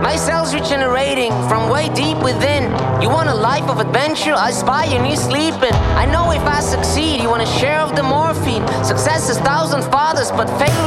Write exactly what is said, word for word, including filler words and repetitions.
My cells regenerating from way deep within. You want a life of adventure? I spy you and you sleeping. I know if I succeed, you want a share of the morphine. Success is thousand fathers, but failure